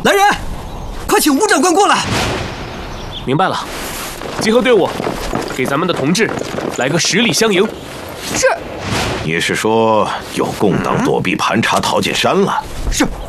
来人，快请吴长官过来。 明白了，集合队伍，给咱们的同志来个10里相迎。 是。你是说有共党躲避盘查陶景山了？ 是。